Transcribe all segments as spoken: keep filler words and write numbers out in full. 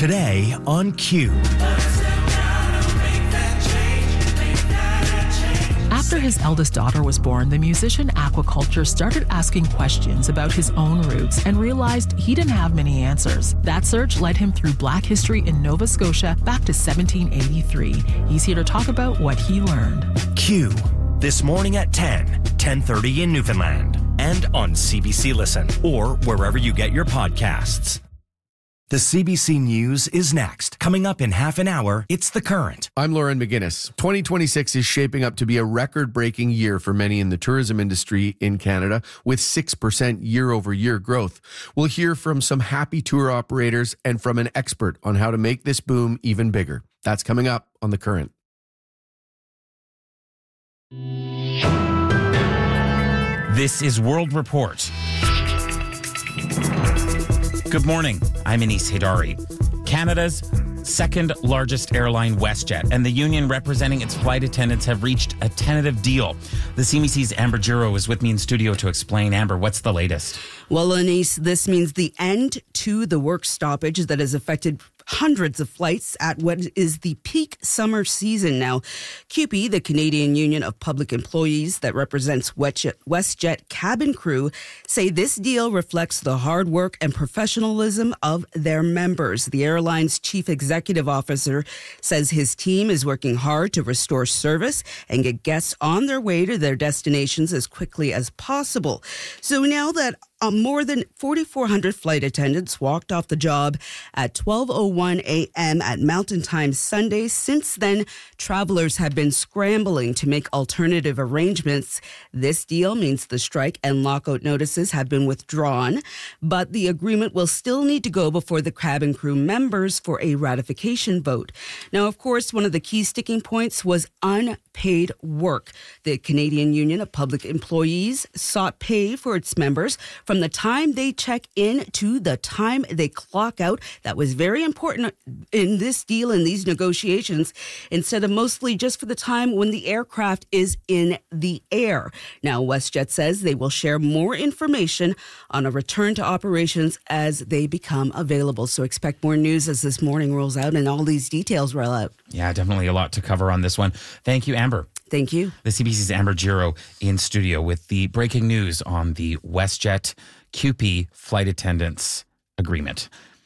Today on Q. After his eldest daughter was born, the musician Aquaculture started asking questions about his own roots and realized he didn't have many answers. That search led him through Black history in Nova Scotia back to seventeen eighty-three. He's here to talk about what he learned. Q. This morning at ten, ten thirty in Newfoundland and on C B C Listen or wherever you get your podcasts. The C B C News is next. Coming up in half an hour, it's The Current. I'm Lauren McGinnis. twenty twenty-six is shaping up to be a record-breaking year for many in the tourism industry in Canada, with six percent year-over-year growth. We'll hear from some happy tour operators and from an expert on how to make this boom even bigger. That's coming up on The Current. This is World Report. Good morning. I'm Anis Haidari. Canada's second largest airline, WestJet, and the union representing its flight attendants have reached a tentative deal. The C B C's Amber Giro is with me in studio to explain. Amber, what's the latest? Well, Anis, this means the end to the work stoppage that has affected hundreds of flights at what is the peak summer season now. C U P E, the Canadian Union of Public Employees that represents WestJet cabin crew, say this deal reflects the hard work and professionalism of their members. The airline's chief executive officer says his team is working hard to restore service and get guests on their way to their destinations as quickly as possible. So now that Uh, more than forty-four hundred flight attendants walked off the job at twelve oh one a.m. at Mountain Time Sunday. Since then, travelers have been scrambling to make alternative arrangements. This deal means the strike and lockout notices have been withdrawn, but the agreement will still need to go before the cabin crew members for a ratification vote. Now, of course, one of the key sticking points was unpaid work. The Canadian Union of Public Employees sought pay for its members from the time they check in to the time they clock out. That was very important in this deal, in these negotiations, instead of mostly just for the time when the aircraft is in the air. Now, WestJet says they will share more information on a return to operations as they become available. So expect more news as this morning rolls out and all these details roll out. Yeah, definitely a lot to cover on this one. Thank you, Amber. Thank you. The C B C's Amber Giro in studio with the breaking news on the WestJet C U P E flight attendants agreement.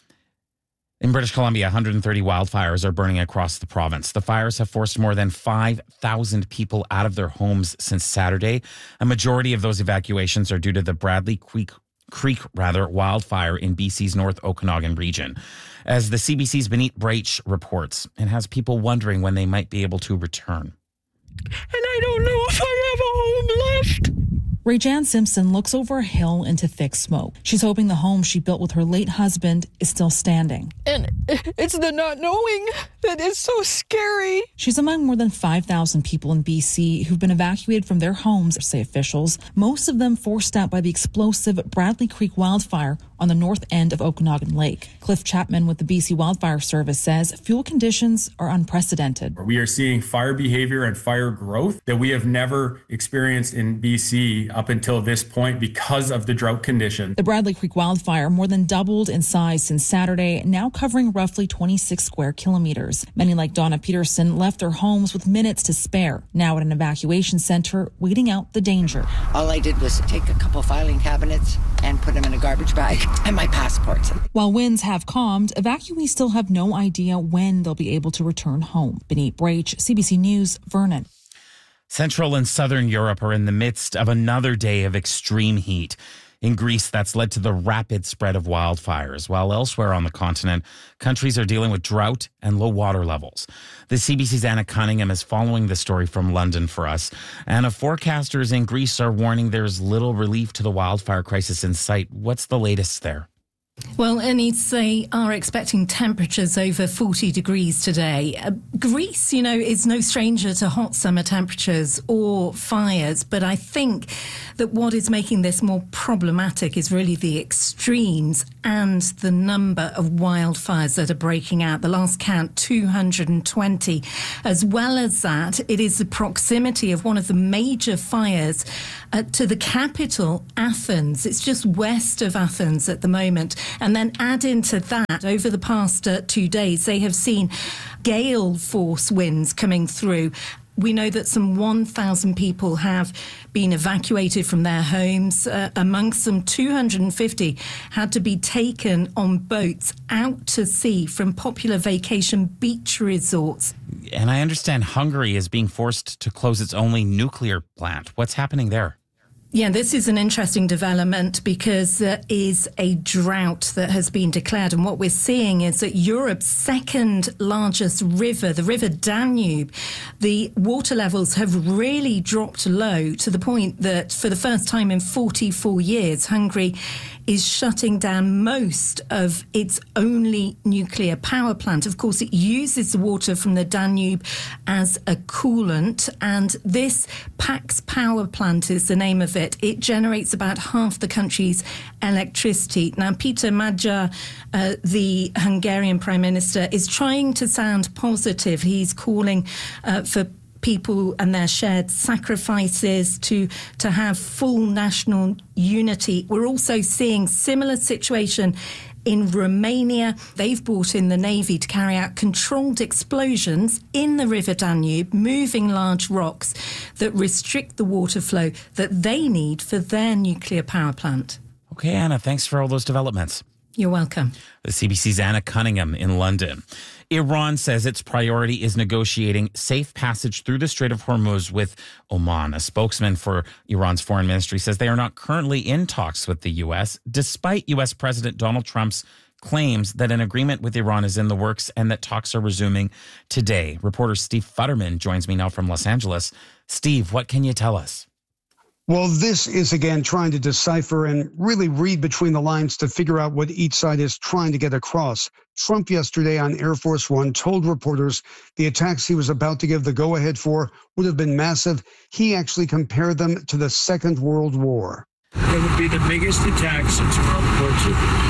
In British Columbia, one hundred thirty wildfires are burning across the province. The fires have forced more than five thousand people out of their homes since Saturday. A majority of those evacuations are due to the Bradley Creek Creek, rather, wildfire in B C's North Okanagan region. As the C B C's Benit Breach reports, it has people wondering when they might be able to return. And I don't know if I have a home left. Ray-Jan Simpson looks over a hill into thick smoke. She's hoping the home she built with her late husband is still standing. And it's the not knowing that is so scary. She's among more than five thousand people in B C who've been evacuated from their homes, say officials, most of them forced out by the explosive Bradley Creek wildfire on the north end of Okanagan Lake. Cliff Chapman with the B C Wildfire Service says fuel conditions are unprecedented. We are seeing fire behavior and fire growth that we have never experienced in B C up until this point because of the drought condition. The Bradley Creek wildfire more than doubled in size since Saturday, now covering roughly twenty-six square kilometers. Many like Donna Peterson left their homes with minutes to spare, now at an evacuation center waiting out the danger. All I did was take a couple filing cabinets and put them in a garbage bag and my passports. While winds have calmed, evacuees still have no idea when they'll be able to return home. Benit Breach, C B C News, Vernon. Central and Southern Europe are in the midst of another day of extreme heat. In Greece, that's led to the rapid spread of wildfires, while elsewhere on the continent, countries are dealing with drought and low water levels. The C B C's Anna Cunningham is following the story from London for us. Anna, forecasters in Greece are warning there's little relief to the wildfire crisis in sight. What's the latest there? Well, Anis, they are expecting temperatures over forty degrees today. Uh, Greece, you know, is no stranger to hot summer temperatures or fires, but I think that what is making this more problematic is really the extremes and the number of wildfires that are breaking out. The last count, two hundred twenty. As well as that, it is the proximity of one of the major fires uh, to the capital, Athens. It's just west of Athens at the moment. And then add into that, over the past uh, two days, they have seen gale force winds coming through. We know that some one thousand people have been evacuated from their homes. Uh, amongst them, two hundred fifty had to be taken on boats out to sea from popular vacation beach resorts. And I understand Hungary is being forced to close its only nuclear plant. What's happening there? Yeah, this is an interesting development because there is a drought that has been declared. And what we're seeing is that Europe's second largest river, the River Danube, the water levels have really dropped low to the point that for the first time in forty-four years, Hungary is shutting down most of its only nuclear power plant. Of course, it uses the water from the Danube as a coolant, and this Pax Power Plant is the name of it. It generates about half the country's electricity. Now, Peter Magyar, uh, the Hungarian Prime Minister, is trying to sound positive. He's calling uh, for people and their shared sacrifices to to have full national unity. We're also seeing similar situation in Romania. They've brought in the Navy to carry out controlled explosions in the River Danube, moving large rocks that restrict the water flow that they need for their nuclear power plant. Okay, Anna, thanks for all those developments. You're welcome. The C B C's Anna Cunningham in London. Iran says its priority is negotiating safe passage through the Strait of Hormuz with Oman. A spokesman for Iran's foreign ministry says they are not currently in talks with the U S, despite U S President Donald Trump's claims that an agreement with Iran is in the works and that talks are resuming today. Reporter Steve Futterman joins me now from Los Angeles. Steve, what can you tell us? Well, this is, again, trying to decipher and really read between the lines to figure out what each side is trying to get across. Trump yesterday on Air Force One told reporters the attacks he was about to give the go-ahead for would have been massive. He actually compared them to the Second World War. It would be the biggest attack since World War Two,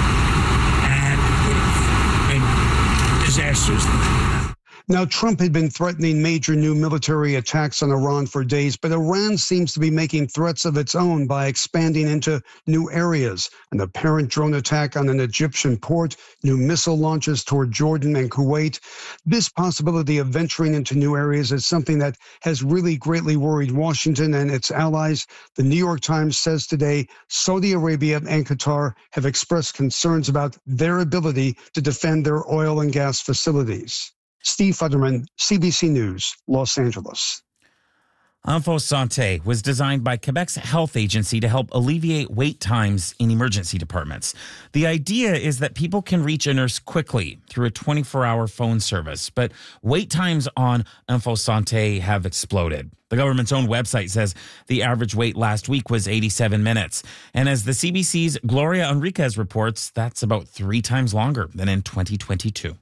and would have been disastrous. Now, Trump had been threatening major new military attacks on Iran for days, but Iran seems to be making threats of its own by expanding into new areas. An apparent drone attack on an Egyptian port, new missile launches toward Jordan and Kuwait. This possibility of venturing into new areas is something that has really greatly worried Washington and its allies. The New York Times says today Saudi Arabia and Qatar have expressed concerns about their ability to defend their oil and gas facilities. Steve Futterman, C B C News, Los Angeles. Info Santé was designed by Quebec's health agency to help alleviate wait times in emergency departments. The idea is that people can reach a nurse quickly through a twenty-four hour phone service, but wait times on Info Santé have exploded. The government's own website says the average wait last week was eighty-seven minutes. And as the C B C's Gloria Enriquez reports, that's about three times longer than in twenty twenty-two.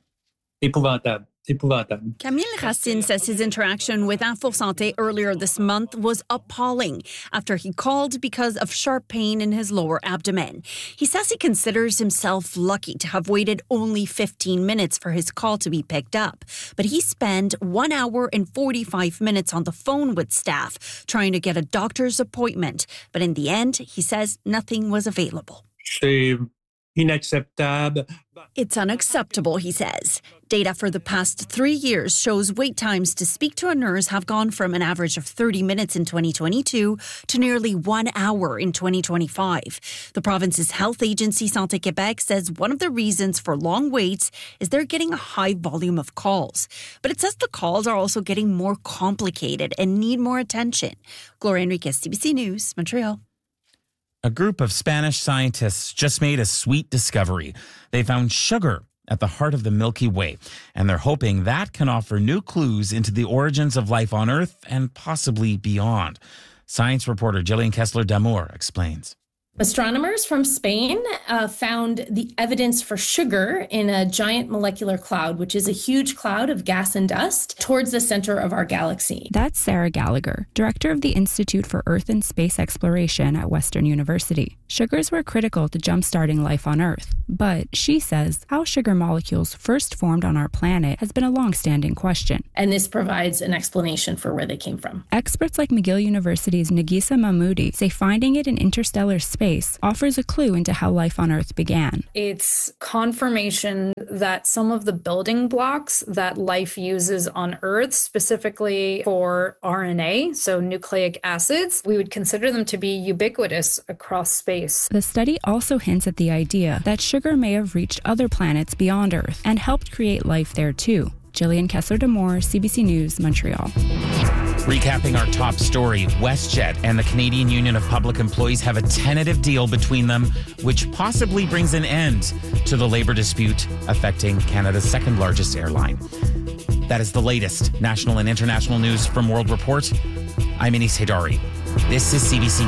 Camille Racine says his interaction with Info Santé earlier this month was appalling after he called because of sharp pain in his lower abdomen. He says he considers himself lucky to have waited only fifteen minutes for his call to be picked up. But he spent one hour and forty-five minutes on the phone with staff trying to get a doctor's appointment. But in the end, he says nothing was available. It's unacceptable, he says. Data for the past three years shows wait times to speak to a nurse have gone from an average of thirty minutes in twenty twenty-two to nearly one hour in twenty twenty-five. The province's health agency, Santé Québec, says one of the reasons for long waits is they're getting a high volume of calls. But it says the calls are also getting more complicated and need more attention. Gloria Enriquez, C B C News, Montreal. A group of Spanish scientists just made a sweet discovery. They found sugar at the heart of the Milky Way, and they're hoping that can offer new clues into the origins of life on Earth and possibly beyond. Science reporter Jillian Kessler-Damour explains. Astronomers from Spain uh, found the evidence for sugar in a giant molecular cloud, which is a huge cloud of gas and dust towards the center of our galaxy. That's Sarah Gallagher, director of the Institute for Earth and Space Exploration at Western University. Sugars were critical to jump-starting life on Earth, but she says how sugar molecules first formed on our planet has been a long-standing question. And this provides an explanation for where they came from. Experts like McGill University's Nagisa Mahmoudi say finding it in interstellar space space offers a clue into how life on Earth began. It's confirmation that some of the building blocks that life uses on Earth, specifically for R N A, so nucleic acids, we would consider them to be ubiquitous across space. The study also hints at the idea that sugar may have reached other planets beyond Earth and helped create life there too. Jillian Kessler-Demore, C B C News, Montreal. Recapping our top story, WestJet and the Canadian Union of Public Employees have a tentative deal between them, which possibly brings an end to the labor dispute affecting Canada's second largest airline. That is the latest national and international news from World Report. I'm Anis Haidari. This is C B C